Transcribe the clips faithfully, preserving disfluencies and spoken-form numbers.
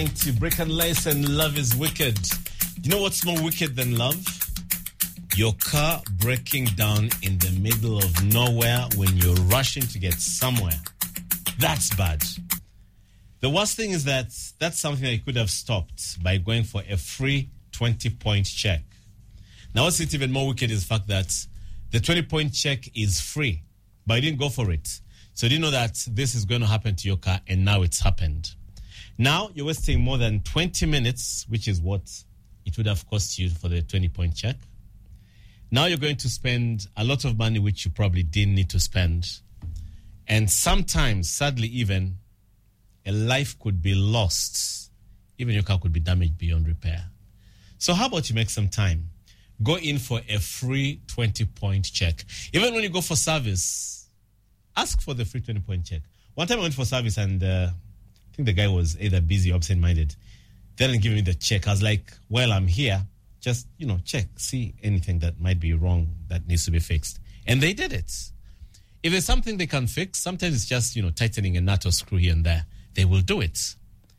To Break and Lace and Love is Wicked. You know what's more wicked than love? Your car breaking down in the middle of nowhere when you're rushing to get somewhere. That's bad. The worst thing is that that's something that you could have stopped by going for a free twenty-point check. Now, what's even more wicked is the fact that the twenty-point check is free, but you didn't go for it. So you didn't know that this is going to happen to your car, and now it's happened. Now, you're wasting more than twenty minutes, which is what it would have cost you for the twenty-point check. Now you're going to spend a lot of money, which you probably didn't need to spend. And sometimes, sadly even, a life could be lost. Even your car could be damaged beyond repair. So how about you make some time? Go in for a free twenty-point check. Even when you go for service, ask for the free twenty-point check. One time I went for service and uh, I think the guy was either busy or absent-minded. They didn't give me the check. I was like, well, I'm here. Just, you know, check, see anything that might be wrong that needs to be fixed. And they did it. If there's something they can fix, sometimes it's just, you know, tightening a nut or screw here and there. They will do it.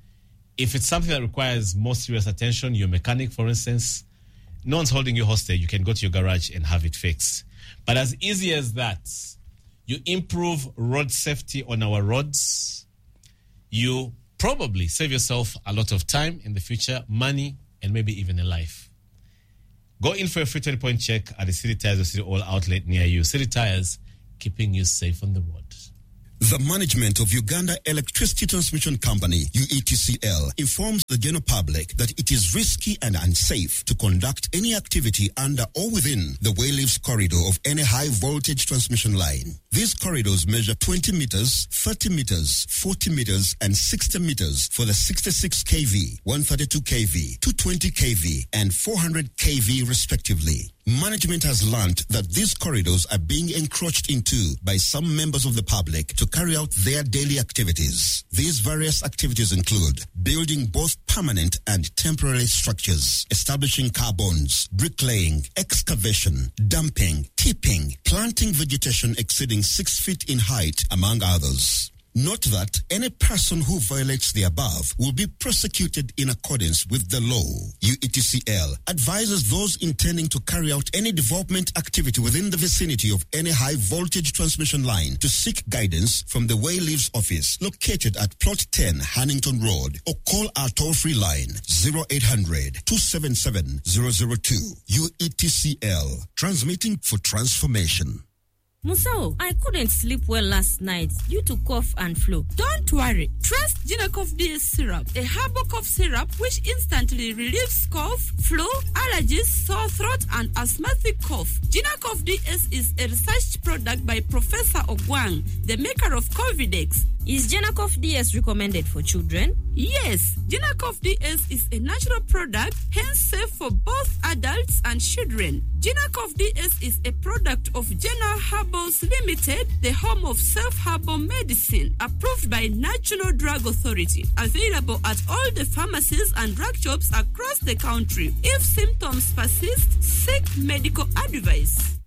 If it's something that requires more serious attention, your mechanic, for instance, no one's holding you hostage. You can go to your garage and have it fixed. But as easy as that, you improve road safety on our roads. You probably save yourself a lot of time in the future, money, and maybe even a life. Go in for a free twenty-point check at the City Tires or City Oil outlet near you. City Tires, keeping you safe on the road. The management of Uganda Electricity Transmission Company, U E T C L, informs the general public that it is risky and unsafe to conduct any activity under or within the Wayleaves corridor of any high-voltage transmission line. These corridors measure twenty meters, thirty meters, forty meters, and sixty meters for the sixty-six kV, one thirty-two kV, two twenty kV, and four hundred kV respectively. Management has learned that these corridors are being encroached into by some members of the public to carry out their daily activities. These various activities include building both permanent and temporary structures, establishing car bonds, bricklaying, excavation, dumping, tipping, planting vegetation exceeding six feet in height, among others. Note that any person who violates the above will be prosecuted in accordance with the law. U E T C L advises those intending to carry out any development activity within the vicinity of any high-voltage transmission line to seek guidance from the Wayleaves office located at Plot ten, Hannington Road, or call our toll-free line zero eight hundred, two seven seven, zero zero two. U E T C L, transmitting for transformation. Musao, I couldn't sleep well last night due to cough and flu. Don't worry. Trust Genacof D S syrup, a herbal cough syrup which instantly relieves cough, flu, allergies, sore throat, and asthmatic cough. Genacof D S is a research product by Professor Ogwang, the maker of Covidex. Is Genacof D S recommended for children? Yes, Genacof D S is a natural product, hence safe for both adults and children. Genacof D S is a product of Gena Herbals Limited, the home of self-herbal medicine, approved by National Drug Authority. Available at all the pharmacies and drug shops across the country. If symptoms persist, seek medical advice.